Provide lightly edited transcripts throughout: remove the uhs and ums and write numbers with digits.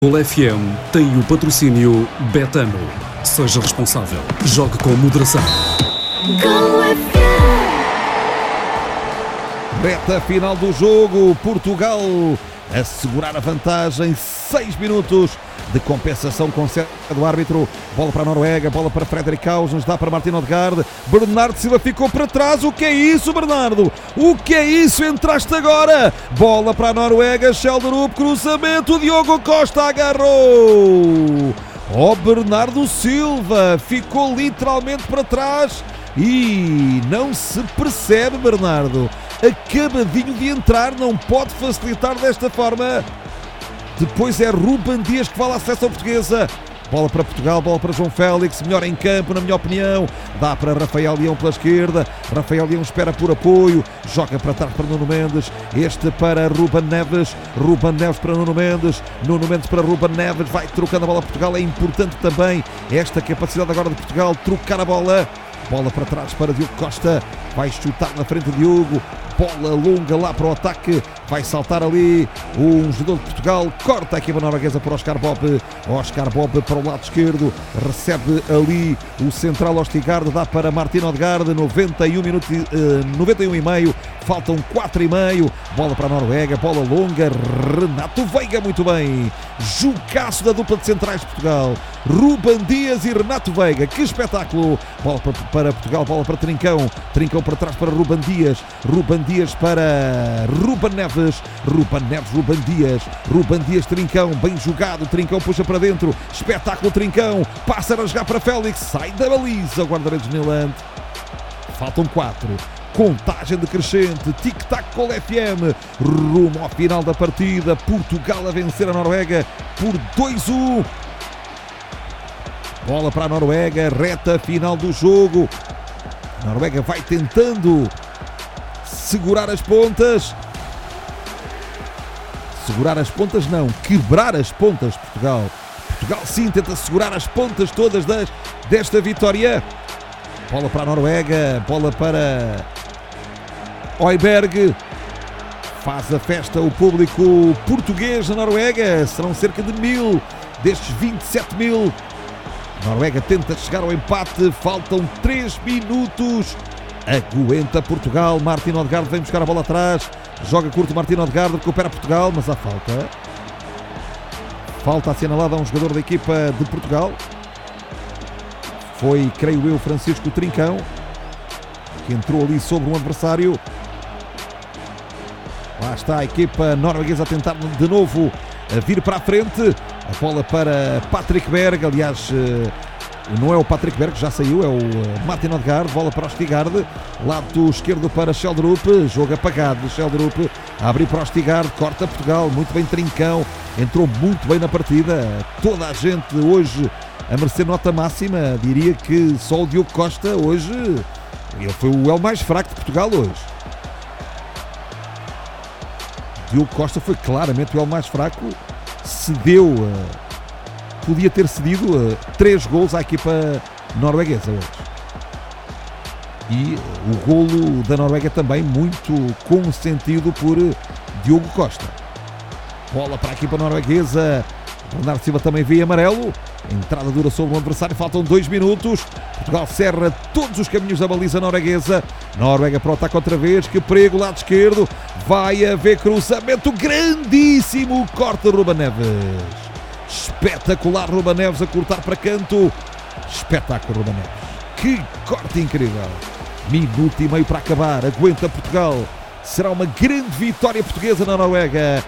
O FM tem o patrocínio Betano. Seja responsável. Jogue com moderação. Reta final do jogo. Portugal a segurar a vantagem. 6 minutos de compensação com certo do árbitro. Bola para a Noruega, bola para Fredrik Ausnes, dá para Martin Odegaard. Bernardo Silva ficou para trás. O que é isso, Bernardo? O que é isso? Entraste agora. Bola para a Noruega, Schjelderup, cruzamento. Diogo Costa agarrou. Bernardo Silva ficou literalmente para trás e não se percebe, Bernardo. Acabadinho de entrar, não pode facilitar desta forma. Depois é Ruben Dias que vai à seleção portuguesa. Bola para Portugal, bola para João Félix, melhor em campo, na minha opinião. Dá para Rafael Leão pela esquerda. Rafael Leão espera por apoio. Joga para trás para Nuno Mendes. Este para Ruben Neves. Ruben Neves para Nuno Mendes. Nuno Mendes para Ruben Neves. Vai trocando a bola a Portugal. É importante também esta capacidade agora de Portugal trocar a bola. Bola para trás para Diogo Costa. Vai chutar na frente de Diogo. Bola longa lá para o ataque. Vai saltar ali um jogador de Portugal. Corta a equipa norueguesa para Oscar Bob. Oscar Bob para o lado esquerdo. Recebe ali o central Odegaard. Dá para Martin Odegaard. 91 minutos, 91 e meio. Faltam 4 e meio. Bola para a Noruega. Bola longa. Renato Veiga muito bem. Jogaço da dupla de centrais de Portugal. Ruben Dias e Renato Veiga. Que espetáculo. Bola para Portugal. Bola para Trincão. Trincão para trás para Ruben Dias. Ruben Dias para Ruben Neves. Ruben Neves, Ruben Dias. Ruben Dias, Trincão. Bem jogado. Trincão puxa para dentro. Espetáculo, Trincão. Passa a jogar para Félix. Sai da baliza. O guarda-redes Neyland. Faltam 4. Contagem decrescente, tic-tac com o FM, rumo ao final da partida. Portugal a vencer a Noruega por 2-1. Bola para a Noruega, reta final do jogo. A Noruega vai tentando segurar as pontas. Segurar as pontas não, quebrar as pontas, Portugal. Portugal sim tenta segurar as pontas todas desta vitória. Bola para a Noruega, bola para Højbjerg. Faz a festa o público português na Noruega. Serão cerca de 1000 destes 27.000. A Noruega tenta chegar ao empate. Faltam 3 minutos. Aguenta Portugal. Martin Odegaard vem buscar a bola atrás. Joga curto Martin Odegaard. Recupera Portugal, mas há falta. Falta assinalada a um jogador da equipa de Portugal. Foi, creio eu, Francisco Trincão, que entrou ali sobre um adversário. Lá está a equipa norueguesa a tentar de novo vir para a frente. A bola para Patrick Berg. Aliás, não é o Patrick Berg, já saiu, é o Martin Odegaard. Bola para Odegaard. Lado esquerdo para Schjelderup. Jogo apagado. Schjelderup a abrir para Odegaard. Corta Portugal. Muito bem Trincão. Entrou muito bem na partida. Toda a gente hoje a merecer nota máxima. Diria que só o Diogo Costa hoje, ele foi o mais fraco de Portugal hoje. Diogo Costa foi claramente o mais fraco. Cedeu, podia ter cedido 3 golos à equipa norueguesa hoje. E o golo da Noruega também muito consentido por Diogo Costa. Bola para a equipa norueguesa. Bernardo Silva também vê amarelo. Entrada dura sobre o adversário. Faltam 2 minutos. Portugal cerra todos os caminhos da baliza norueguesa. Noruega para o ataque outra vez. Que perigo, lado esquerdo. Vai haver cruzamento grandíssimo. Corta Ruben Neves. Espetacular Ruben Neves a cortar para canto. Espetáculo Ruben Neves. Que corte incrível. Minuto e meio para acabar. Aguenta Portugal. Será uma grande vitória portuguesa na Noruega.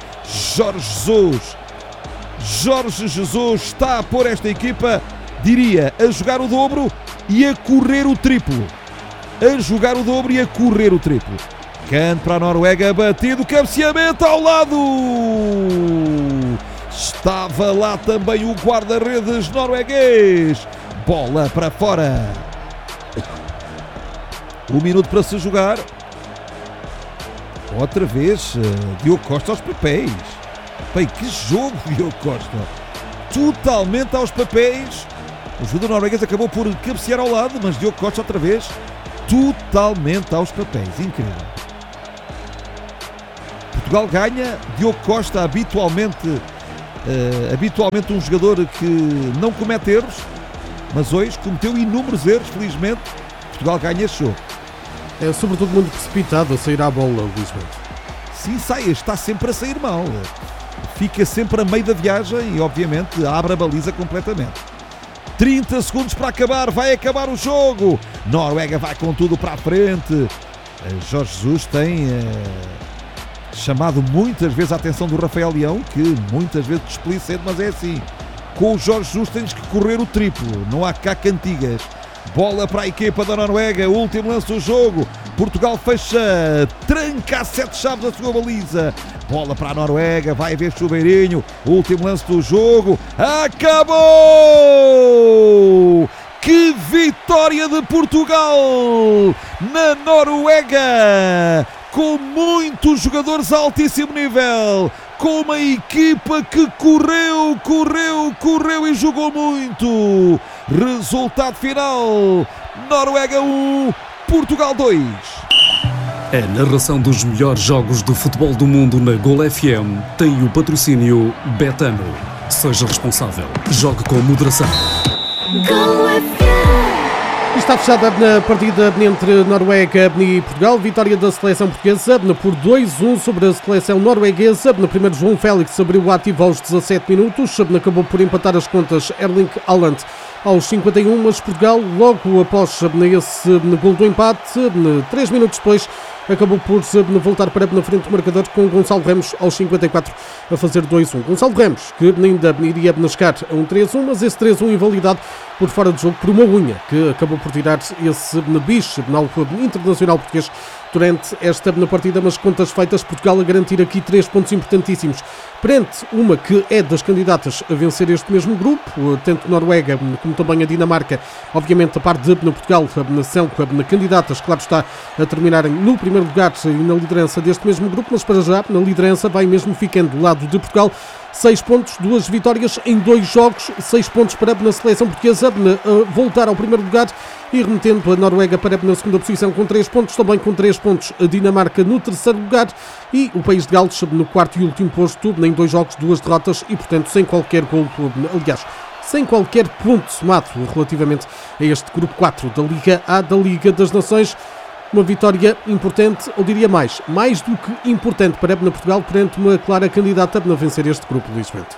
Jorge Jesus está a pôr esta equipa, diria, a jogar o dobro e a correr o triplo. A jogar o dobro e a correr o triplo. Canto para a Noruega, batido, cabeceamento ao lado. Estava lá também o guarda-redes norueguês. Bola para fora. 1 minuto para se jogar. Outra vez, Diogo Costa aos papéis. Bem, que jogo, Diogo Costa. Totalmente aos papéis. O jogador norueguês acabou por cabecear ao lado, mas Diogo Costa outra vez totalmente aos papéis. Incrível. Portugal ganha. Diogo Costa habitualmente habitualmente um jogador que não comete erros, mas hoje cometeu inúmeros erros. Felizmente Portugal ganha este jogo. É sobretudo muito precipitado a sair à bola, Luís Mendes. Sim, está sempre a sair mal, fica sempre a meio da viagem e obviamente abre a baliza completamente. 30 segundos para acabar, vai acabar o jogo. Noruega vai com tudo para a frente. Jorge Jesus tem chamado muitas vezes a atenção do Rafael Leão, que muitas vezes displicente, mas é assim. Com o Jorge Jesus tens que correr o triplo, não há cá cantigas. Bola para a equipa da Noruega, último lance do jogo. Portugal fecha, tranca a 7 chaves a sua baliza. Bola para a Noruega, vai haver chuveirinho. Último lance do jogo. Acabou! Que vitória de Portugal na Noruega! Com muitos jogadores a altíssimo nível. Com uma equipa que correu e jogou muito. Resultado final: Noruega 1, Portugal 2. A narração dos melhores jogos do futebol do mundo na Gol FM tem o patrocínio Betano. Seja responsável. Jogue com moderação. Gol FM. Está fechada a partida entre Noruega e Portugal. Vitória da seleção portuguesa por 2-1 sobre a seleção norueguesa. No primeiro, João Félix abriu o ativo aos 17 minutos. Acabou por empatar as contas Erling Haaland aos 51, mas Portugal, logo após esse gol do empate, 3 minutos depois, acabou por voltar para na frente do marcador com Gonçalo Ramos aos 54 a fazer 2-1. Gonçalo Ramos, que ainda iria chegar a um 3-1, mas esse 3-1 invalidado por fora de jogo por uma unha, que acabou por tirar esse bicho no internacional português durante esta partida, mas contas feitas, Portugal a garantir aqui 3 pontos importantíssimos perante uma que é das candidatas a vencer este mesmo grupo, tanto Noruega como também a Dinamarca, obviamente a par de Portugal são candidatas, claro está, a terminarem no primeiro lugar e na liderança deste mesmo grupo, mas para já na liderança vai mesmo ficando do lado de Portugal. 6 pontos, 2 vitórias em 2 jogos, 6 pontos para a seleção portuguesa voltar ao primeiro lugar e remetendo a Noruega para na segunda posição com 3 pontos, também com 3 pontos a Dinamarca no terceiro lugar e o País de Gales no quarto e último posto, em 2 jogos, 2 derrotas e portanto sem qualquer gol, aliás, sem qualquer ponto somado relativamente a este grupo 4 da Liga A, da Liga das Nações. Uma vitória importante, ou diria mais do que importante para Portugal perante uma clara candidata a vencer este grupo, Luís Mendes.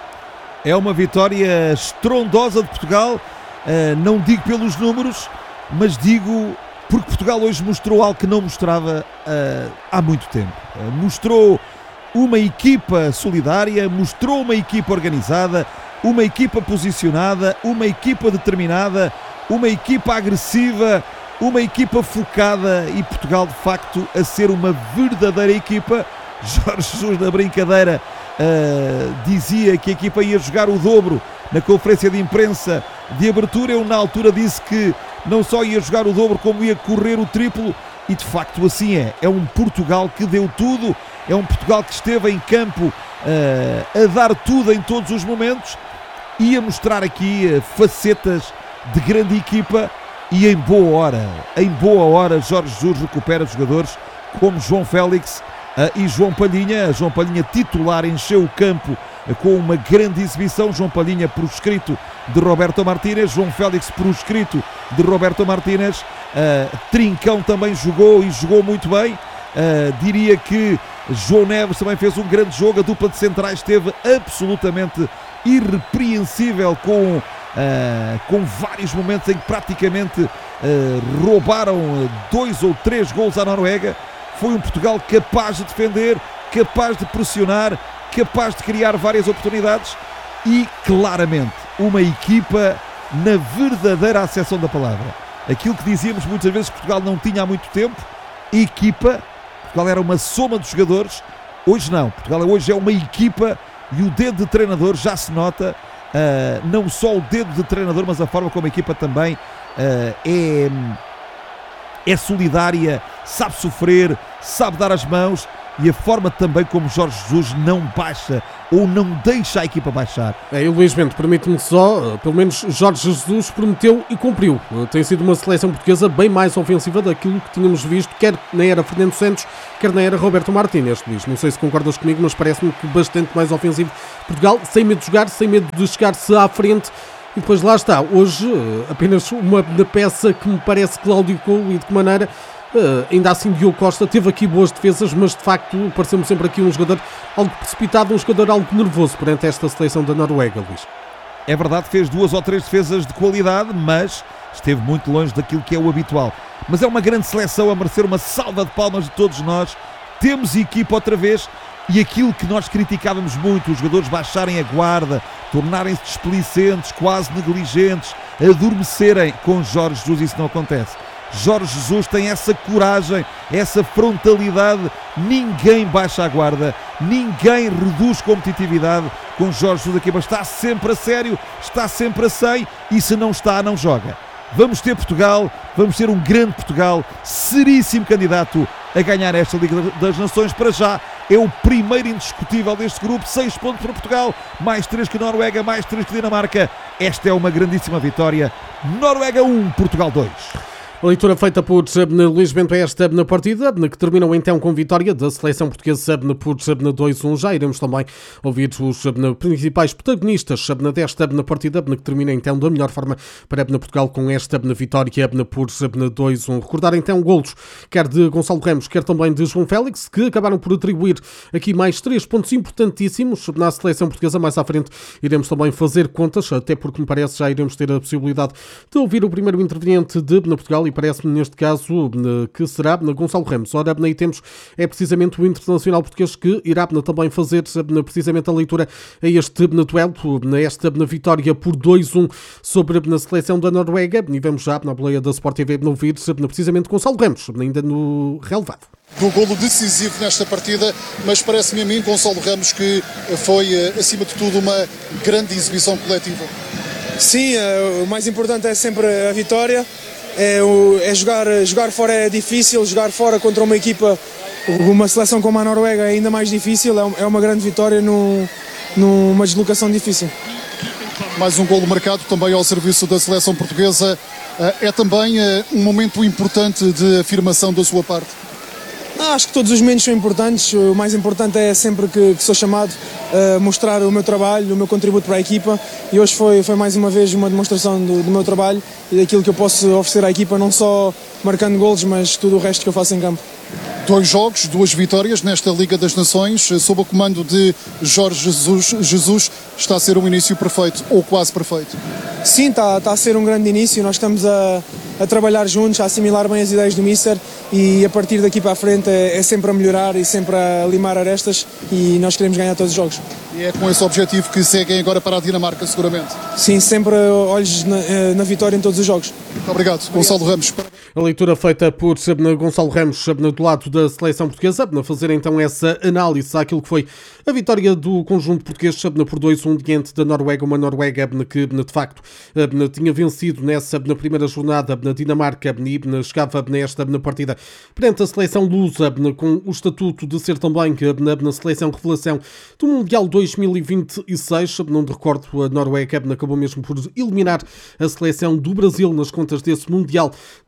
É uma vitória estrondosa de Portugal, não digo pelos números, mas digo porque Portugal hoje mostrou algo que não mostrava há muito tempo. Mostrou uma equipa solidária, mostrou uma equipa organizada, uma equipa posicionada, uma equipa determinada, uma equipa agressiva, uma equipa focada e Portugal de facto a ser uma verdadeira equipa. Jorge Jesus na brincadeira dizia que a equipa ia jogar o dobro na conferência de imprensa de abertura. Eu na altura disse que não só ia jogar o dobro como ia correr o triplo e de facto assim é um Portugal que deu tudo, é um Portugal que esteve em campo a dar tudo em todos os momentos e a mostrar aqui facetas de grande equipa. E em boa hora, Jorge Jesus recupera jogadores como João Félix e João Palhinha. João Palhinha titular encheu o campo com uma grande exibição. João Palhinha proscrito de Roberto Martínez. João Félix proscrito de Roberto Martínez. Trincão também jogou e jogou muito bem. Diria que João Neves também fez um grande jogo. A dupla de centrais esteve absolutamente irrepreensível com vários momentos em que praticamente roubaram 2 ou 3 golos à Noruega. Foi um Portugal capaz de defender, capaz de pressionar, capaz de criar várias oportunidades e claramente uma equipa na verdadeira acessão da palavra. Aquilo que dizíamos muitas vezes que Portugal não tinha há muito tempo, equipa. Portugal era uma soma de jogadores, hoje não. Portugal hoje é uma equipa e o dedo de treinador já se nota. Não só o dedo de treinador, mas a forma como a equipa também é solidária, sabe sofrer, sabe dar as mãos e a forma também como Jorge Jesus não baixa ou não deixa a equipa baixar. E o Luís Bento, permite-me só, pelo menos Jorge Jesus prometeu e cumpriu. Tem sido uma seleção portuguesa bem mais ofensiva daquilo que tínhamos visto, quer na era Fernando Santos, quer na era Roberto Martínez, Luís. Não sei se concordas comigo, mas parece-me que bastante mais ofensivo. Portugal, sem medo de jogar, sem medo de chegar-se à frente. E depois lá está, hoje apenas uma peça que me parece claudicou e de que maneira. Ainda assim Diogo Costa teve aqui boas defesas, mas de facto pareceu-me sempre aqui um jogador algo precipitado, um jogador algo nervoso perante esta seleção da Noruega, Luís. É verdade, fez 2 ou 3 defesas de qualidade, mas esteve muito longe daquilo que é o habitual. Mas é uma grande seleção a merecer uma salva de palmas de todos nós. Temos equipa outra vez e aquilo que nós criticávamos muito, os jogadores baixarem a guarda, tornarem-se displicentes, quase negligentes, adormecerem, com Jorge Jesus isso não acontece. Jorge Jesus tem essa coragem, essa frontalidade, ninguém baixa a guarda, ninguém reduz competitividade com Jorge Jesus aqui, mas está sempre a sério, está sempre a 100 e se não está, não joga. Vamos ter Portugal, vamos ter um grande Portugal, seríssimo candidato a ganhar esta Liga das Nações. Para já é o primeiro indiscutível deste grupo, 6 pontos para Portugal, mais 3 que a Noruega, mais 3 que a Dinamarca. Esta é uma grandíssima vitória. Noruega 1, Portugal 2. A leitura feita por Luís Bento esta na partida, que terminou então com vitória da seleção portuguesa por 2-1. Já iremos também ouvir os principais protagonistas desta partida, que termina então da melhor forma para Portugal com esta vitória por 2-1. Recordar então golos, quer de Gonçalo Ramos, quer também de João Félix, que acabaram por atribuir aqui mais 3 pontos importantíssimos na seleção portuguesa. Mais à frente iremos também fazer contas, até porque me parece já iremos ter a possibilidade de ouvir o primeiro interveniente de Portugal e parece-me neste caso que será Gonçalo Ramos. Ora, aí temos precisamente o internacional português que irá também fazer precisamente a leitura a este duelo, esta vitória por 2-1 sobre a seleção da Noruega. E vamos já na boleia da Sport TV ouvir precisamente Gonçalo Ramos, ainda no relevado. Do golo decisivo nesta partida, mas parece-me a mim, Gonçalo Ramos, que foi, acima de tudo, uma grande exibição coletiva. Sim, o mais importante é sempre a vitória. Jogar fora é difícil, jogar fora contra uma equipa, uma seleção como a Noruega é ainda mais difícil, é uma grande vitória numa deslocação difícil. Mais um golo marcado também ao serviço da seleção portuguesa, é também um momento importante de afirmação da sua parte. Acho que todos os momentos são importantes, o mais importante é sempre que sou chamado a mostrar o meu trabalho, o meu contributo para a equipa e hoje foi mais uma vez uma demonstração do meu trabalho e daquilo que eu posso oferecer à equipa, não só marcando golos, mas tudo o resto que eu faço em campo. 2 jogos, 2 vitórias nesta Liga das Nações, sob o comando de Jorge Jesus, está a ser um início perfeito, ou quase perfeito. Sim, está a ser um grande início, nós estamos a trabalhar juntos, a assimilar bem as ideias do Mister e a partir daqui para a frente é sempre a melhorar e sempre a limar arestas e nós queremos ganhar todos os jogos. E é com esse objetivo que seguem agora para a Dinamarca, seguramente? Sim, sempre olhos na vitória em todos os jogos. Muito obrigado, Gonçalo Ramos. A leitura feita por Gonçalo Ramos do lado da seleção portuguesa, a fazer então essa análise àquilo que foi a vitória do conjunto português por 2-1 diante da Noruega, uma Noruega que de facto tinha vencido na primeira jornada na Dinamarca e chegava nesta partida perante a seleção lusa com o estatuto de ser também na seleção revelação do Mundial 2026, não recordo, a Noruega acabou mesmo por eliminar a seleção do Brasil nas contas desse Mundial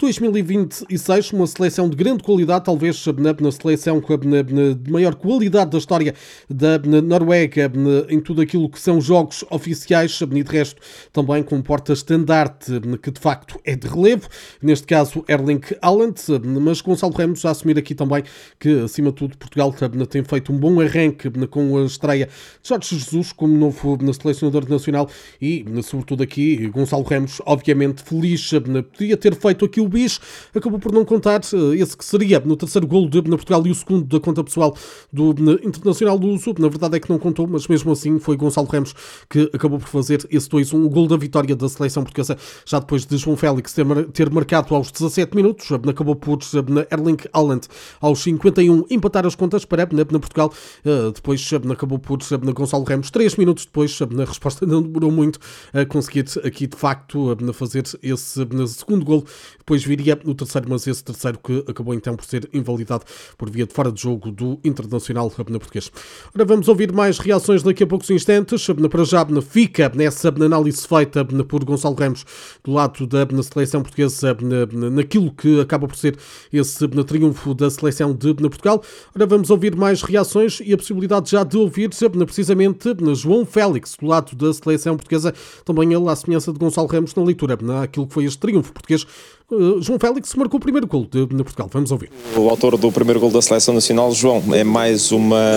2026, uma seleção de grande qualidade, talvez na seleção de maior qualidade da história da Noruega em tudo aquilo que são jogos oficiais e de resto também com porta-estandarte que de facto é de relevo, neste caso Erling Haaland, mas Gonçalo Ramos a assumir aqui também que acima de tudo Portugal tem feito um bom arranque com a estreia de Jorge Jesus como novo selecionador nacional e sobretudo aqui Gonçalo Ramos obviamente feliz, podia ter feito aqui o bis, acabou por não contar esse que seria no terceiro golo de Portugal e o segundo da conta pessoal do internacional luso. Na verdade é que não contou, mas mesmo assim foi Gonçalo Ramos que acabou por fazer esse 2-1, o golo da vitória da seleção portuguesa, já depois de João Félix ter marcado aos 17 minutos, acabou por Erling Haaland aos 51 empatar as contas para Portugal, depois acabou por Gonçalo Ramos. 3 minutos depois, a resposta não demorou muito a conseguir aqui de facto a fazer esse segundo golo. Depois viria o terceiro, mas esse terceiro que acabou então por ser invalidado por via de fora de jogo do Internacional português. Ora, vamos ouvir mais reações daqui a poucos instantes. Para já fica nessa análise feita por Gonçalo Ramos do lado da seleção portuguesa naquilo que acaba por ser esse triunfo da seleção de Portugal. Ora, vamos ouvir mais reações e a possibilidade já de ouvir precisamente João Félix do lado da seleção portuguesa, também ele à semelhança de Gonçalo Ramos na leitura naquilo que foi este triunfo português. João Félix marcou o primeiro gol de Portugal. Vamos ouvir. O autor do primeiro gol da Seleção Nacional, João, é mais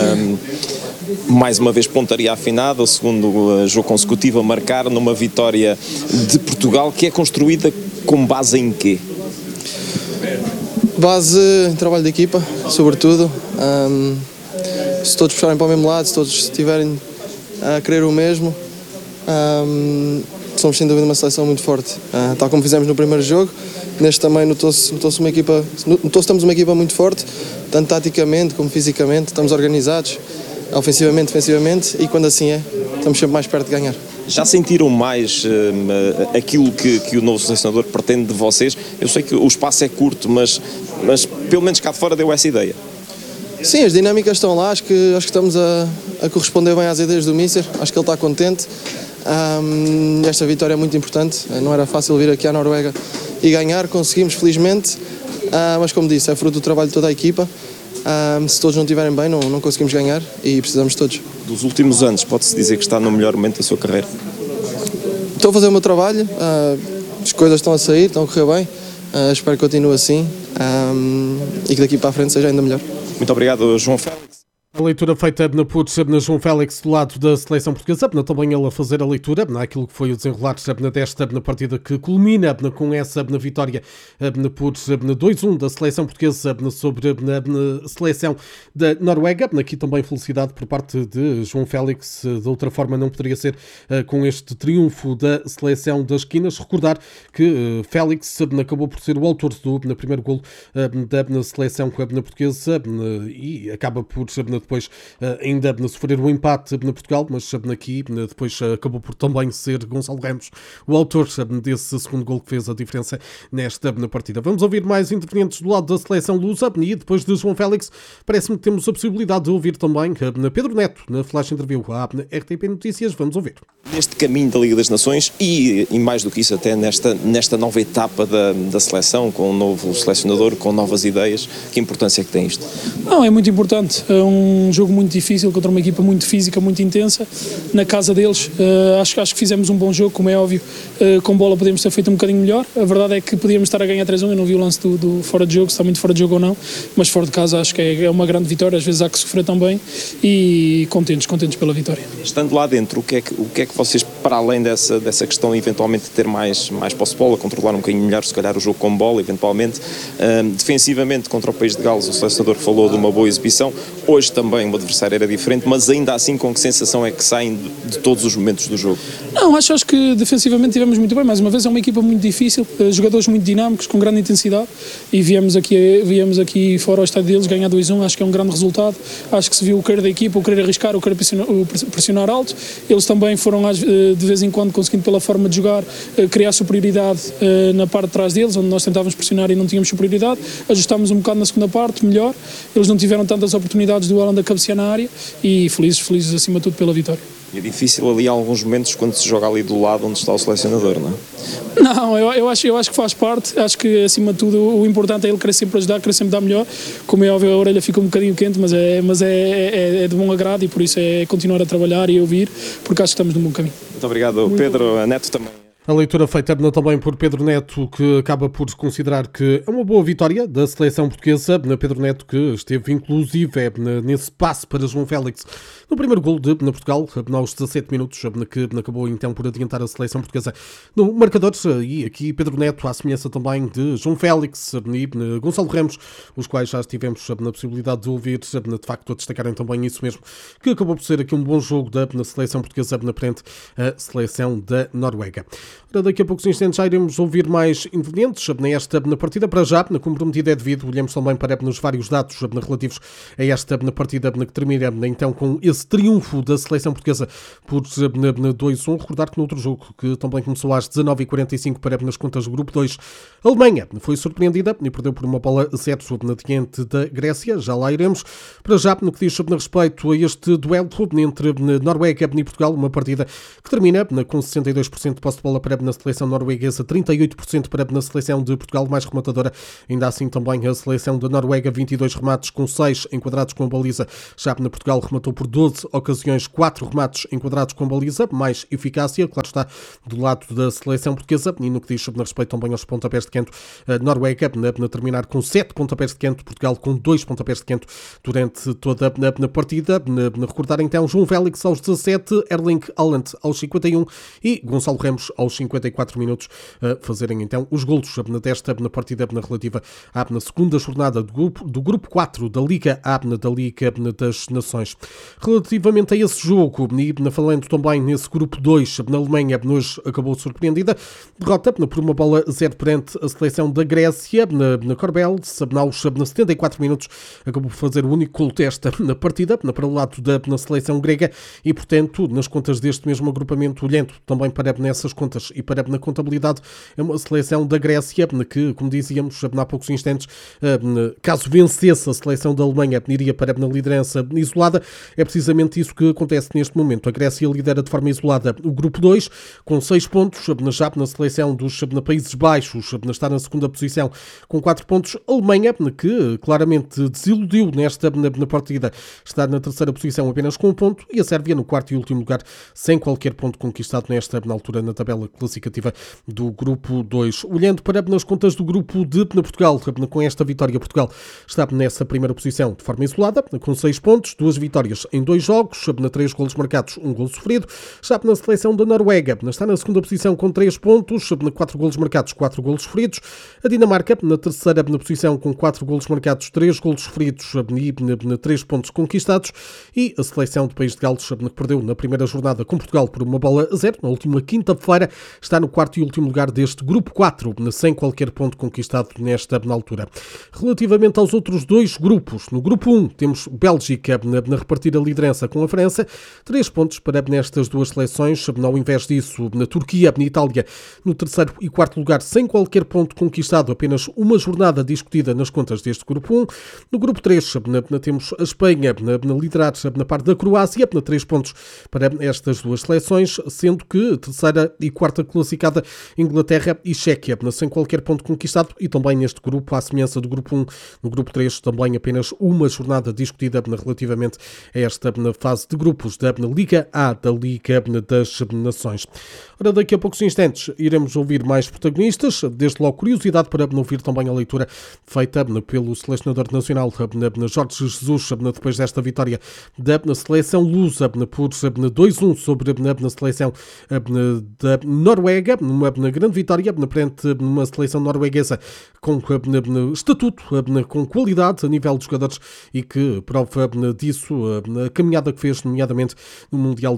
uma vez pontaria afinada, o segundo jogo consecutivo a marcar numa vitória de Portugal que é construída com base em quê? Base em trabalho de equipa, sobretudo. Se todos puxarem para o mesmo lado, se todos estiverem a querer o mesmo, somos sem dúvida uma seleção muito forte. Tal como fizemos no primeiro jogo, neste também notou-se estamos uma equipa muito forte, tanto taticamente como fisicamente, estamos organizados, ofensivamente, defensivamente, e quando assim é, estamos sempre mais perto de ganhar. Já sentiram mais aquilo que o novo selecionador pretende de vocês? Eu sei que o espaço é curto, mas pelo menos cá de fora deu essa ideia. Sim, as dinâmicas estão lá, acho que estamos a corresponder bem às ideias do Míster, acho que ele está contente. Esta vitória é muito importante, não era fácil vir aqui à Noruega e ganhar, conseguimos felizmente, mas como disse, é fruto do trabalho de toda a equipa. Se todos não estiverem bem, não conseguimos ganhar e precisamos de todos. Dos últimos anos, pode-se dizer que está no melhor momento da sua carreira? Estou a fazer o meu trabalho, as coisas estão a sair, estão a correr bem, espero que continue assim e que daqui para a frente seja ainda melhor. Muito obrigado, João Félix. A leitura feita na João Félix do lado da seleção portuguesa, também ele a fazer a leitura naquilo que foi o desenrolar desta partida que culmina com essa vitória por 2-1 da seleção portuguesa sobre a seleção da Noruega. Aqui também felicidade por parte de João Félix, de outra forma não poderia ser com este triunfo da seleção das esquinas. Recordar que Félix acabou por ser o autor do primeiro golo da seleção portuguesa e acaba por depois ainda sofrer o empate na Portugal, mas aqui depois acabou por também ser Gonçalo Ramos o autor desse segundo gol que fez a diferença nesta partida. Vamos ouvir mais intervenientes do lado da seleção lusa e depois de João Félix parece-me que temos a possibilidade de ouvir também Pedro Neto na flash interview à RTP Notícias. Vamos ouvir. Neste caminho da Liga das Nações e mais do que isso até nesta nova etapa da seleção, com um novo selecionador, com novas ideias, que importância é que tem isto? Não, é muito importante. É um jogo muito difícil contra uma equipa muito física, muito intensa, na casa deles. Acho que fizemos um bom jogo, como é óbvio. Com bola podemos ter feito um bocadinho melhor. A verdade é que podíamos estar a ganhar 3-1. Eu não vi o lance do fora de jogo, se está muito fora de jogo ou não, mas fora de casa acho que é uma grande vitória. Às vezes há que sofrer também e contentes pela vitória. Estando lá dentro, o que é que vocês, para além dessa questão eventualmente de ter mais posse de bola, controlar um bocadinho melhor se calhar o jogo com bola, eventualmente, defensivamente contra o País de Gales, o selecionador falou de uma boa exibição. Hoje também o adversário era diferente, mas ainda assim com que sensação é que saem de todos os momentos do jogo? Não, acho que defensivamente tivemos muito bem. Mais uma vez é uma equipa muito difícil, jogadores muito dinâmicos, com grande intensidade, e viemos aqui fora ao estádio deles ganhar 2-1. Acho que é um grande resultado. Acho que se viu o querer da equipa, o querer arriscar, o querer pressionar alto. Eles também foram de vez em quando conseguindo pela forma de jogar criar superioridade na parte de trás deles, onde nós tentávamos pressionar e não tínhamos superioridade. Ajustámos um bocado na segunda parte, melhor. Eles não tiveram tantas oportunidades do Haaland a cabecear na área e felizes acima de tudo pela vitória. E é difícil ali alguns momentos quando se joga ali do lado onde está o selecionador, não é? Não, eu acho que faz parte. Acho que acima de tudo o importante é ele querer sempre ajudar, querer sempre dar melhor. Como é óbvio, a orelha fica um bocadinho quente, mas é de bom agrado e por isso é continuar a trabalhar e ouvir, porque acho que estamos no bom caminho. Muito obrigado, Pedro. Neto também. A leitura feita também por Pedro Neto, que acaba por considerar que é uma boa vitória da seleção portuguesa. Pedro Neto, que esteve inclusive nesse passe para João Félix no primeiro golo de Portugal, aos 17 minutos, que acabou então por adiantar a seleção portuguesa no marcador. E aqui Pedro Neto, à semelhança também de João Félix e Gonçalo Ramos, os quais já tivemos na possibilidade de ouvir, de facto a destacarem também isso mesmo, que acabou por ser aqui um bom jogo da seleção portuguesa perante a seleção da Noruega. Daqui a poucos instantes já iremos ouvir mais intervenientes nesta partida. Para já, na comprometida é devido, olhamos também para nos vários dados relativos a esta partida que termina então com esse triunfo da seleção portuguesa por 2-1. Recordar que no outro jogo, que também começou às 19h45 para nas contas do Grupo 2, a Alemanha foi surpreendida e perdeu por uma bola 0 diante da Grécia. Já lá iremos. Para já, no que diz respeito a este duelo entre Noruega e Portugal, uma partida que termina com 62% de posse de bola para na seleção norueguesa, 38% para na seleção de Portugal, mais rematadora. Ainda assim também a seleção da Noruega, 22 remates com 6 enquadrados com a baliza. Já na Portugal rematou por 12 ocasiões, 4 remates enquadrados com a baliza, mais eficácia, claro está, do lado da seleção portuguesa. E no que diz no respeito também aos pontapés de canto, a Noruega a terminar com 7 pontapés de canto, Portugal com 2 pontapés de canto durante toda a partida. Recordar então João Félix aos 17, Erling Haaland aos 51 e Gonçalo Ramos aos 54 minutos, a fazerem então os golos desta partida relativa à segunda jornada do grupo 4 da Liga A, da Liga das Nações. Relativamente a esse jogo, e falando também nesse grupo 2, na Alemanha hoje acabou surpreendida, derrota por uma bola 0 perante a seleção da Grécia, na Corbel, aos 74 minutos, acabou por fazer o único gol desta na partida, para o lado da seleção grega, e portanto, nas contas deste mesmo agrupamento, olhando também para nessas contas e para na contabilidade, é uma seleção da Grécia que, como dizíamos há poucos instantes, caso vencesse a seleção da Alemanha, iria para na liderança isolada. É precisamente isso que acontece neste momento. A Grécia lidera de forma isolada o grupo 2, com 6 pontos, já na seleção dos Países Baixos está na segunda posição com 4 pontos. A Alemanha, que claramente desiludiu nesta na partida, está na terceira posição apenas com 1 ponto, e a Sérvia no quarto e último lugar, sem qualquer ponto conquistado nesta altura na tabela classificativa do grupo 2. Olhando para nas contas do grupo de Portugal, com esta vitória, Portugal está nessa primeira posição de forma isolada, com 6 pontos, 2 vitórias em 2 jogos, 3 golos marcados, 1 golo sofrido. Já na seleção da Noruega, está na segunda posição com 3 pontos, 4 golos marcados, 4 golos sofridos. A Dinamarca na terceira posição com 4 golos marcados, 3 golos sofridos e 3 pontos conquistados. E a seleção do País de Gales, que perdeu na primeira jornada com Portugal por uma bola a 0, na última quinta-feira, está no quarto e último lugar deste grupo 4, sem qualquer ponto conquistado nesta altura. Relativamente aos outros dois grupos, no grupo 1 temos Bélgica na repartir a liderança com a França, 3 pontos para nestas duas seleções. Ao invés disso, na Turquia, na Itália, no terceiro e quarto lugar, sem qualquer ponto conquistado, apenas uma jornada discutida nas contas deste grupo 1. No grupo 3 temos a Espanha na liderar na parte da Croácia, 3 pontos para estas duas seleções, sendo que terceira e quarta classificada Inglaterra e Chequia, sem qualquer ponto conquistado. E também neste grupo, à semelhança do grupo 1, no grupo 3 também apenas uma jornada discutida relativamente a esta fase de grupos da Liga A, da Liga das Nações. Ora, daqui a poucos instantes iremos ouvir mais protagonistas, desde logo curiosidade para ouvir também a leitura feita pelo selecionador nacional Jorge Jesus, depois desta vitória da seleção lusa por 2-1 sobre a seleção da Noruega, uma grande vitória perante uma seleção norueguesa com estatuto, com qualidade a nível de jogadores, e que prova disso a caminhada que fez, nomeadamente no Mundial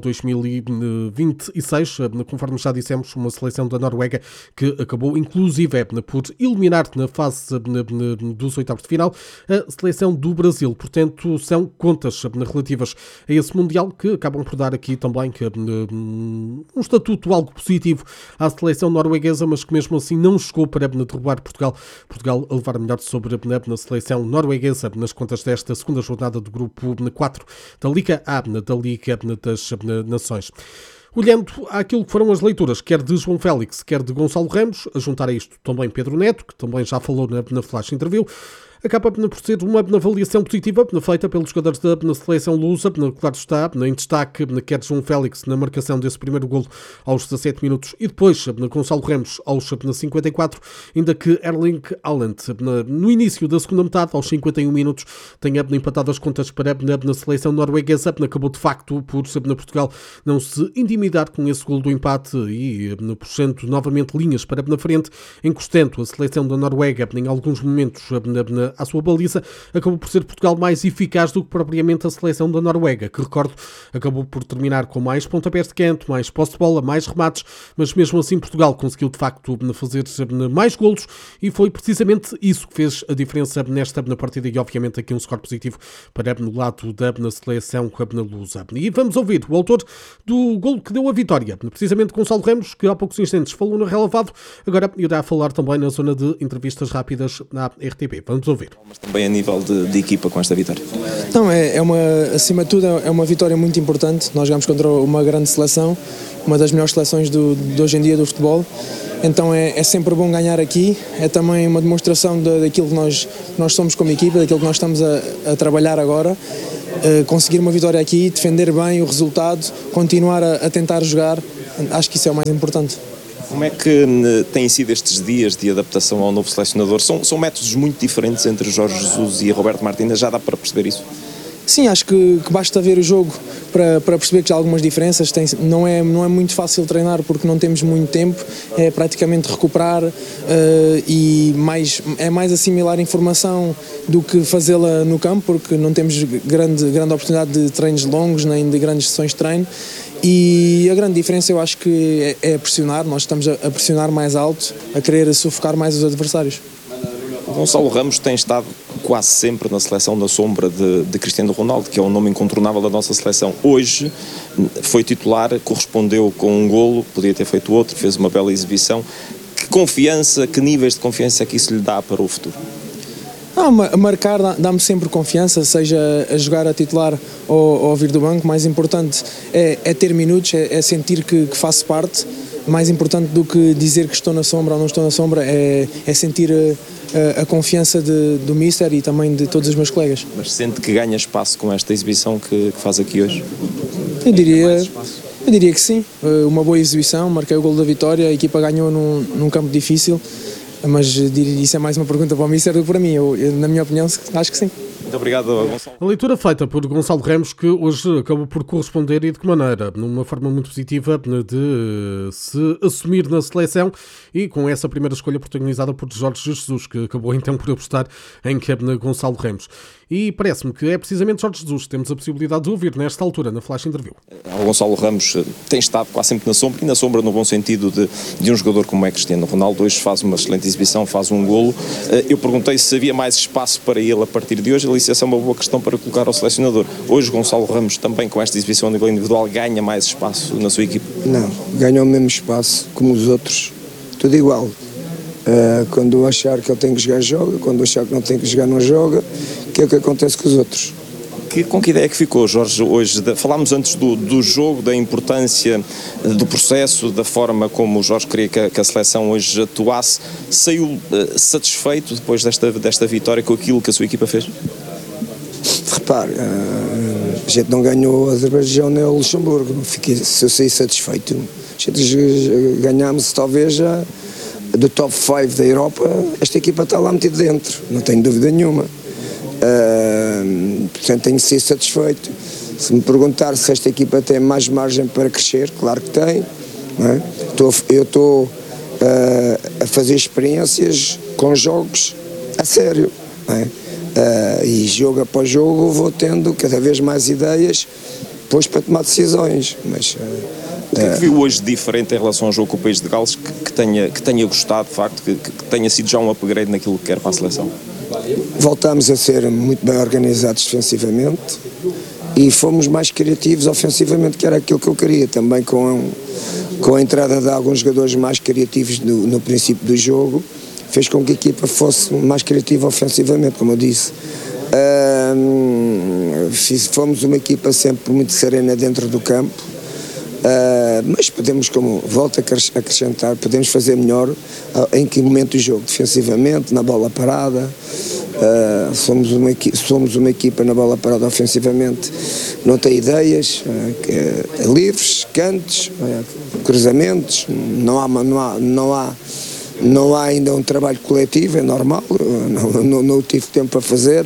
2026, conforme já dissemos, uma seleção da Noruega que acabou inclusive por eliminar na fase dos oitavos de final a seleção do Brasil. Portanto, são contas relativas a esse Mundial que acabam por dar aqui também um estatuto algo positivo à seleção norueguesa, mas que mesmo assim não chegou para derrubar Portugal a levar melhor sobre na seleção norueguesa nas contas desta segunda jornada do grupo 4 da Liga A, da Liga das Nações. Olhando àquilo que foram as leituras, quer de João Félix, quer de Gonçalo Ramos, a juntar a isto também Pedro Neto, que também já falou na Flash Interview, acaba por ser uma avaliação positiva feita pelos jogadores da seleção lusa. Claro está, em destaque, quer João Félix na marcação desse primeiro golo aos 17 minutos e depois Gonçalo Ramos aos 54, ainda que Erling Haaland no início da segunda metade, aos 51 minutos, tenha empatado as contas para na seleção norueguesa. Acabou de facto por Portugal não se intimidar com esse golo do empate e puxando novamente linhas para na frente, encostando a seleção da Noruega em alguns momentos à sua baliza, acabou por ser Portugal mais eficaz do que propriamente a seleção da Noruega, que, recordo, acabou por terminar com mais pontapés de canto, mais posse de bola, mais remates, mas mesmo assim Portugal conseguiu de facto fazer mais golos e foi precisamente isso que fez a diferença nesta partida e obviamente aqui um score positivo para o lado da seleção lusa. E vamos ouvir o autor do golo que deu a vitória, precisamente Gonçalo Ramos, que há poucos instantes falou no relevado, agora irá falar também na zona de entrevistas rápidas na RTP. Vamos ouvir. Mas também a nível de equipa com esta vitória. Não, acima de tudo é uma vitória muito importante. Nós jogamos contra uma grande seleção, uma das melhores seleções de hoje em dia do futebol. Então é sempre bom ganhar aqui, é também uma demonstração daquilo que nós somos como equipa, daquilo que nós estamos a trabalhar agora. Conseguir uma vitória aqui, defender bem o resultado, continuar a tentar jogar, acho que isso é o mais importante. Como é que têm sido estes dias de adaptação ao novo selecionador? São métodos muito diferentes entre Jorge Jesus e Roberto Martínez, já dá para perceber isso? Sim, acho que basta ver o jogo para perceber que já há algumas diferenças. Não é muito fácil treinar porque não temos muito tempo, é praticamente recuperar e é mais assimilar informação do que fazê-la no campo, porque não temos grande oportunidade de treinos longos nem de grandes sessões de treino. E a grande diferença eu acho que é pressionar, nós estamos a pressionar mais alto, a querer sufocar mais os adversários. O Gonçalo Ramos tem estado quase sempre na seleção da sombra de Cristiano Ronaldo, que é um nome incontornável da nossa seleção. Hoje foi titular, correspondeu com um golo, podia ter feito outro, fez uma bela exibição. Que confiança, que níveis de confiança é que isso lhe dá para o futuro? A marcar dá-me sempre confiança, seja a jogar a titular ou a vir do banco. Mais importante é ter minutos, é sentir que faço parte. Mais importante do que dizer que estou na sombra ou não estou na sombra é sentir a confiança do Mister e também de todos os meus colegas. Mas sente que ganha espaço com esta exibição que faz aqui hoje? Eu diria que sim. Uma boa exibição, marquei o golo da vitória, a equipa ganhou num campo difícil, mas isso é mais uma pergunta para o Mister do que para mim. Na minha opinião, acho que sim. Muito obrigado, Gonçalo. A leitura feita por Gonçalo Ramos, que hoje acabou por corresponder e de que maneira? Numa forma muito positiva de se assumir na seleção e com essa primeira escolha protagonizada por Jorge Jesus, que acabou então por apostar em Gonçalo Ramos. E parece-me que é precisamente Jorge Jesus que temos a possibilidade de ouvir nesta altura, na Flash Interview. O Gonçalo Ramos tem estado quase sempre na sombra, e na sombra no bom sentido de um jogador como é Cristiano Ronaldo. Hoje faz uma excelente exibição, faz um golo. Eu perguntei se havia mais espaço para ele a partir de hoje. Ele disse essa é uma boa questão para colocar ao selecionador. Hoje Gonçalo Ramos também com esta exibição a nível individual ganha mais espaço na sua equipe? Não, ganha o mesmo espaço como os outros, tudo igual. Quando eu achar que ele tem que jogar, joga. Quando eu achar que não tem que jogar, não joga. Que é o que acontece com os outros. Com que ideia é que ficou, Jorge, hoje? Falámos antes do jogo, da importância do processo, da forma como o Jorge queria que a seleção hoje atuasse. Saiu satisfeito depois desta vitória com aquilo que a sua equipa fez? Repare, a gente não ganhou o Azerbaijão nem o Luxemburgo. Se eu saí satisfeito, a gente ganhámos talvez do top 5 da Europa, esta equipa está lá metida dentro, não tenho dúvida nenhuma. Portanto tenho de ser satisfeito. Se me perguntar se esta equipa tem mais margem para crescer, claro que tem, não é? Eu estou a fazer experiências com jogos a sério, não é? E jogo após jogo vou tendo cada vez mais ideias depois para tomar decisões, mas o que é que viu hoje diferente em relação ao jogo com o País de Gales que tenha gostado de facto, que tenha sido já um upgrade naquilo que quer para a seleção? Voltámos a ser muito bem organizados defensivamente e fomos mais criativos ofensivamente, que era aquilo que eu queria, também com a entrada de alguns jogadores mais criativos no princípio do jogo, fez com que a equipa fosse mais criativa ofensivamente, como eu disse. Fomos uma equipa sempre muito serena dentro do campo, mas podemos, como volto a acrescentar, podemos fazer melhor em que momento do jogo, defensivamente, na bola parada. Somos uma equipa na bola parada ofensivamente, não tem ideias, livres, cantos, cruzamentos, não há ainda um trabalho coletivo, é normal, não tive tempo para fazer,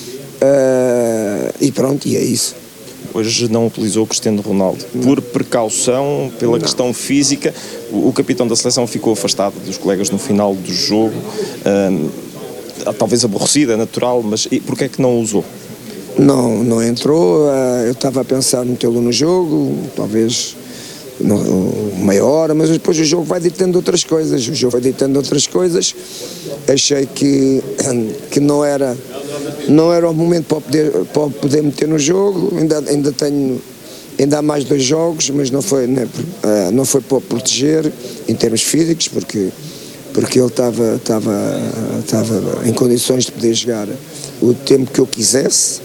e pronto, e é isso. Hoje não utilizou o Cristiano Ronaldo. Por precaução, pela questão física, o capitão da seleção ficou afastado dos colegas no final do jogo. talvez aborrecida, natural, mas porquê é que não o usou? Não entrou, eu estava a pensar metê-lo no jogo, talvez meia hora, mas depois o jogo vai ditando outras coisas, achei que não era o momento para poder meter no jogo, ainda há mais 2 jogos, mas não foi para proteger em termos físicos, porque ele estava em condições de poder jogar o tempo que eu quisesse.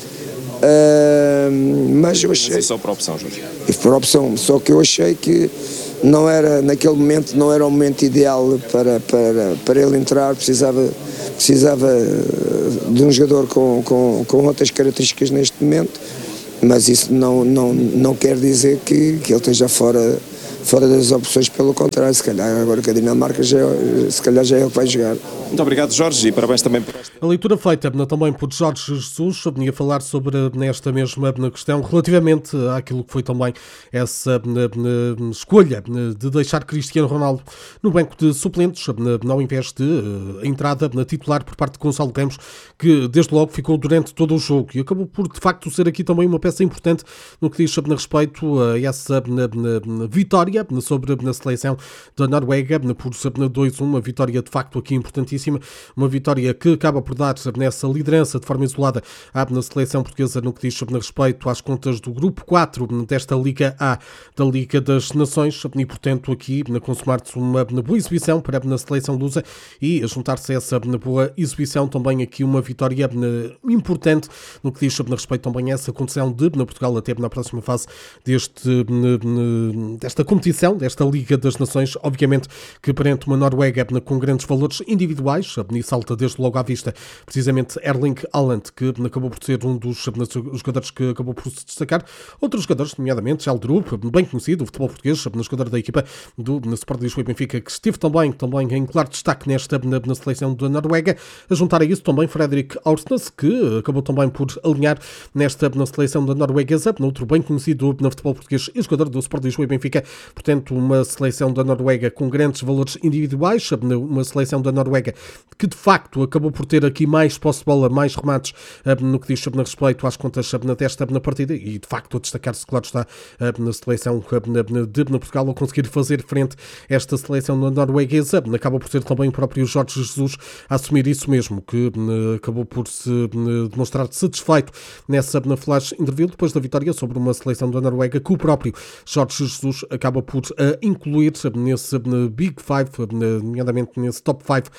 Mas eu achei. Mas só por opção, Jorge. E por opção, só que eu achei que naquele momento não era o momento ideal para ele entrar, precisava de um jogador com outras características neste momento, mas isso não quer dizer que ele esteja fora das opções, pelo contrário, se calhar agora que a Dinamarca se calhar já é ele que vai jogar. Muito obrigado, Jorge, e parabéns também por esta. A leitura feita também por Jorge Jesus, vinha falar sobre nesta mesma questão relativamente àquilo que foi também essa escolha de deixar Cristiano Ronaldo no banco de suplentes, ao invés de entrada titular por parte de Gonçalo Ramos, que desde logo ficou durante todo o jogo e acabou por de facto ser aqui também uma peça importante no que diz respeito a essa vitória sobre a seleção da Noruega por 2-1, uma vitória de facto aqui importantíssima, uma vitória que acaba por dar nessa liderança de forma isolada na seleção portuguesa no que diz respeito às contas do grupo 4 desta Liga A da Liga das Nações e portanto aqui consumar-se uma boa exibição para a seleção lusa e juntar-se a essa boa exibição também aqui uma vitória importante no que diz respeito também a essa condição de Portugal até na próxima fase desta competição, desta Liga das Nações, obviamente que perante uma Noruega com grandes valores individuais, e salta desde logo à vista precisamente Erling Haaland, que acabou por ser um dos jogadores que acabou por se destacar, outros jogadores, nomeadamente Geldrup, bem conhecido, o futebol português, jogador da equipa do Sport Lisboa e Benfica, que esteve também em claro destaque na seleção da Noruega, a juntar a isso também Fredrik Aursnes, que acabou também por alinhar na seleção da norueguesa, outro bem conhecido no futebol português e jogador do Sport Lisboa e Benfica. Portanto, uma seleção da Noruega com grandes valores individuais, uma seleção da Noruega que de facto acabou por ter aqui mais posse de bola, mais remates no que diz respeito às contas desta partida e de facto a destacar-se, claro está, na seleção de Portugal ao conseguir fazer frente a esta seleção norueguesa. Acaba por ser também o próprio Jorge Jesus a assumir isso mesmo, que acabou por se demonstrar satisfeito nessa flash interview depois da vitória sobre uma seleção da Noruega que o próprio Jorge Jesus acaba por incluir nesse Big Five, nomeadamente nesse Top 5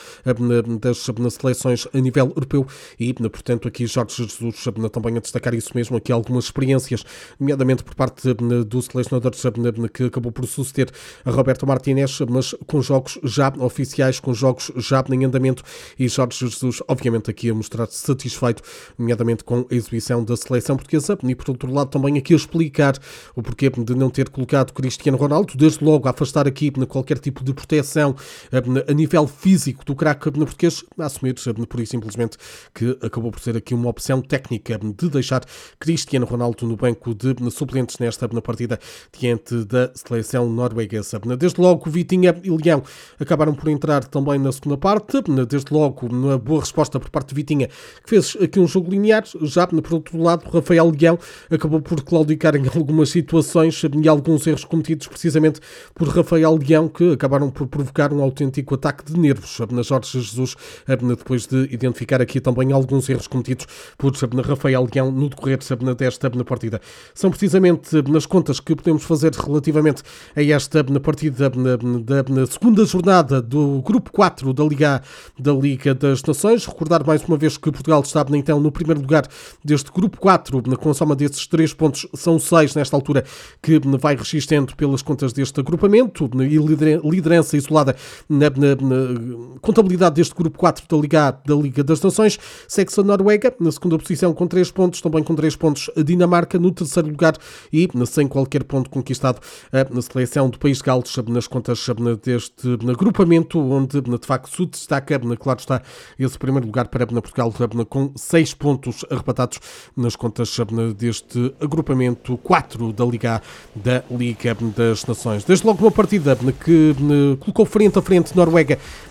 das seleções a nível europeu e, portanto, aqui Jorge Jesus também a destacar isso mesmo, aqui algumas experiências, nomeadamente por parte do selecionador que acabou por suceder a Roberto Martínez, mas com jogos já oficiais, com jogos já em andamento e Jorge Jesus, obviamente, aqui a mostrar-se satisfeito, nomeadamente com a exibição da seleção portuguesa e, por outro lado, também aqui a explicar o porquê de não ter colocado Cristiano Ronaldo, desde logo a afastar aqui qualquer tipo de proteção a nível físico do craque português, a assumir por isso simplesmente que acabou por ser aqui uma opção técnica de deixar Cristiano Ronaldo no banco de suplentes nesta partida diante da seleção norueguesa. Desde logo Vitinha e Leão acabaram por entrar também na segunda parte, desde logo uma boa resposta por parte de Vitinha, que fez aqui um jogo linear, já por outro lado Rafael Leão acabou por claudicar em algumas situações e alguns erros cometidos precisamente por Rafael Leão, que acabaram por provocar um autêntico ataque de nervos na Jorge Jesus, depois de identificar aqui também alguns erros cometidos por Rafael Leão no decorrer desta partida. São precisamente nas contas que podemos fazer relativamente a esta partida da segunda jornada do Grupo 4 da Liga das Nações. Recordar mais uma vez que Portugal está então no primeiro lugar deste Grupo 4, com a soma desses 3 pontos, são 6 nesta altura que vai registando pelas contas deste agrupamento e liderança isolada na contabilidade deste Grupo 4 da Liga das Nações. Segue-se a Noruega na segunda posição com 3 pontos, também com 3 pontos a Dinamarca no terceiro lugar e sem qualquer ponto conquistado na seleção do País de Gales nas contas deste agrupamento, onde de facto se destaca, claro está, esse primeiro lugar para Portugal com 6 pontos arrebatados nas contas deste agrupamento 4 da Liga das Nações. Desde logo uma partida que colocou frente a frente Noruega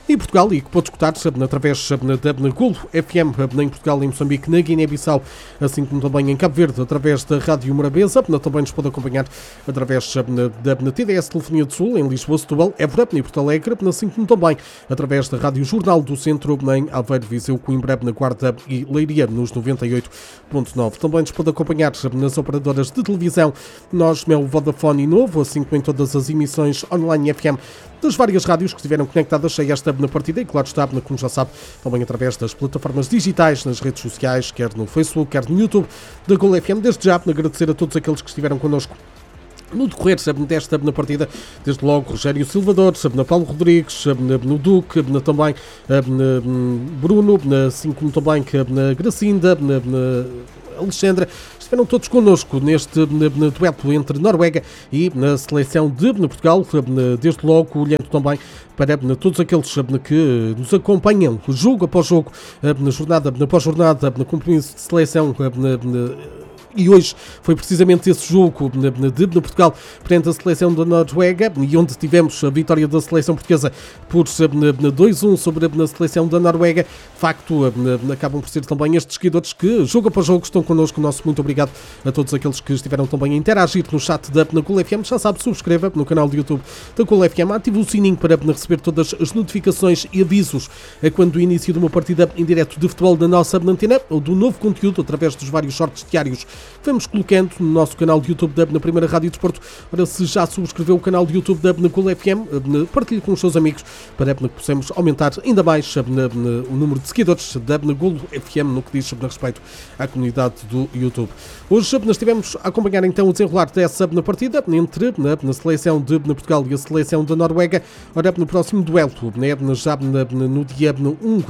em Portugal e que pode escutar através da Golo FM em Portugal, em Moçambique, na Guiné-Bissau, assim como também em Cabo Verde, através da Rádio Morabeza. Também nos pode acompanhar através da TDS Telefonia do Sul, em Lisboa, Setúbal, Évora e Porto Alegre, assim como também através da Rádio Jornal do Centro, em Aveiro, Viseu, Coimbra, na Guarda e Leiria, nos 98.9. Também nos pode acompanhar nas operadoras de televisão Nós, Mel, Vodafone e Novo, assim como em todas as emissões online FM das várias rádios que estiveram conectadas a esta partida e, claro está, como já sabe, também através das plataformas digitais, nas redes sociais, quer no Facebook, quer no YouTube da Golo FM. Desde já, agradecer a todos aqueles que estiveram connosco no decorrer desta partida, desde logo Rogério Silvador, Paulo Rodrigues, no Duque, também Bruno, assim como também Gracinda, Alexandra, estiveram todos connosco neste duelo entre Noruega e na seleção de Portugal, desde logo olhando também para todos aqueles que nos acompanham jogo após jogo, jornada após jornada, compromisso de seleção. E hoje foi precisamente esse jogo de Portugal perante a seleção da Noruega, e onde tivemos a vitória da seleção portuguesa por 2-1 sobre a seleção da Noruega. De facto, acabam por ser também estes seguidores que, jogo após jogo, estão connosco. Nosso muito obrigado a todos aqueles que estiveram também a interagir no chat da Golo FM. Já sabe, subscreva no canal de YouTube da Golo FM, ative o sininho para receber todas as notificações e avisos quando o início de uma partida em direto de futebol da nossa antena ou do novo conteúdo através dos vários shorts diários que vamos colocando no nosso canal de YouTube na Primeira Rádio Desporto. Ora, se já subscreveu o canal de YouTube da Golo FM, partilhe com os seus amigos para que possamos aumentar ainda mais o número de seguidores da Golo FM no que diz respeito à comunidade do YouTube. Hoje nós estivemos a acompanhar então o desenrolar dessa partida entre na seleção de Portugal e a seleção da Noruega. Ora, no próximo duelo, já no dia 1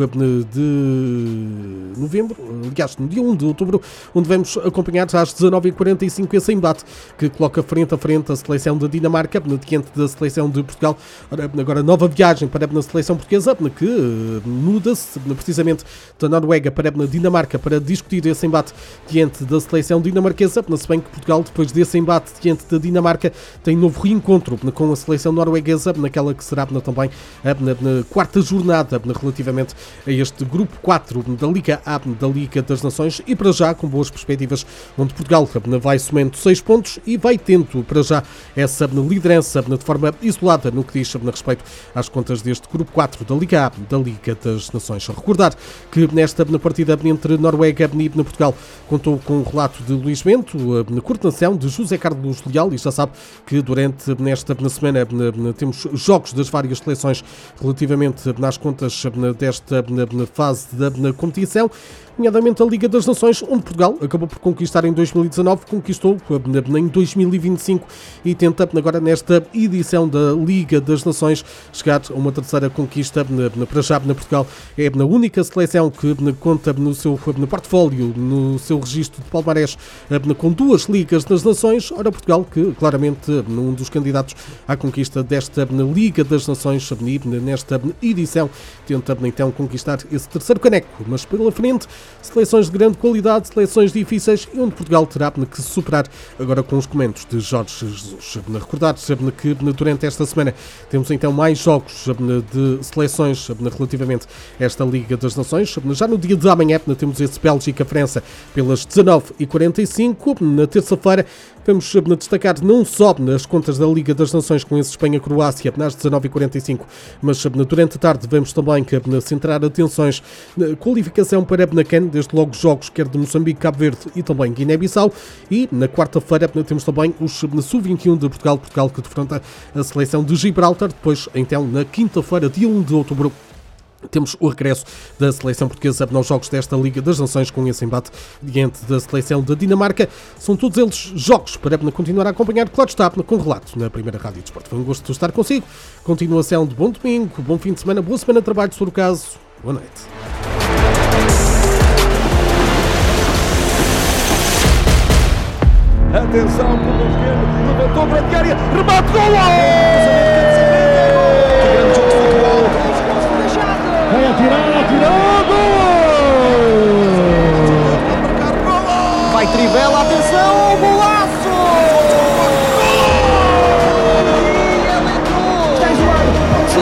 de novembro, aliás, no dia 1 de outubro, onde vamos acompanhar às 19h45 esse embate que coloca frente a frente a seleção da Dinamarca diante da seleção de Portugal. Agora nova viagem para a seleção portuguesa, que muda-se precisamente da Noruega para a Dinamarca para discutir esse embate diante da seleção dinamarquesa, se bem que Portugal, depois desse embate diante da Dinamarca, tem novo reencontro com a seleção norueguesa, naquela que será também na quarta jornada relativamente a este grupo 4 da Liga A, da Liga das Nações, e para já com boas perspectivas, onde Portugal vai somando 6 pontos e vai tendo para já essa liderança de forma isolada no que diz respeito às contas deste grupo 4 da Liga A, da Liga das Nações. A recordar que nesta partida entre Noruega e Portugal contou com o relato de Luís Bento, na coordenação de José Carlos Leal, e já sabe que durante nesta semana temos jogos das várias seleções relativamente nas contas desta fase da competição, nomeadamente a Liga das Nações, onde Portugal acabou por conquistar em 2019, conquistou em 2025 e tenta agora nesta edição da Liga das Nações chegar a uma terceira conquista. Para já, Portugal é a única seleção que conta no seu portfólio, no seu registro de palmarés, com 2 Ligas das Nações. Ora, Portugal, que claramente um dos candidatos à conquista desta Liga das Nações, nesta edição, tenta então conquistar esse terceiro caneco, mas pela frente seleções de grande qualidade, seleções difíceis, e onde Portugal terá que se superar agora com os comandos de Jorge Jesus. Recordar que durante esta semana temos então mais jogos de seleções relativamente a esta Liga das Nações. Já no dia de amanhã temos esse Bélgica-França pelas 19h45. Na terça-feira vamos destacar não só nas contas da Liga das Nações com esse Espanha-Croácia às 19h45, mas durante a tarde vamos também centrar atenções na qualificação para a CAN, desde logo jogos quer de Moçambique, Cabo Verde e também Guiné-Bissau, e na quarta-feira temos também os Sub-21 de Portugal que defronta a seleção de Gibraltar. Depois, então, na quinta-feira, dia 1 de outubro, temos o regresso da seleção portuguesa nos jogos desta Liga das Nações com esse embate diante da seleção da Dinamarca. São todos eles jogos para continuar a acompanhar, claro está, com relato na Primeira Rádio Desporto. Foi um gosto de estar consigo. Continuação de bom domingo, bom fim de semana, boa semana de trabalho, se for o caso. Boa noite. Atenção, pelo esquerdo, levantou para a área, remate, gol! Vai atirar, gol! Vai Trivela, atenção, gol!